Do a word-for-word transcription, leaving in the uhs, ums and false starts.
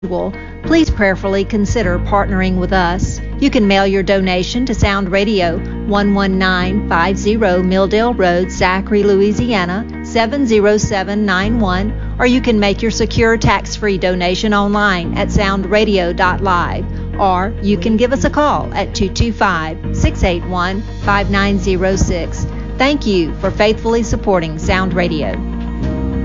please prayerfully consider partnering with us. You can mail your donation to Sound Radio, one one nine five zero Milldale Road, Zachary, Louisiana, seven zero seven nine one, or you can make your secure tax-free donation online at sound radio dot live, or you can give us a call at two two five, six eight one, five nine zero six. Thank you for faithfully supporting Sound Radio.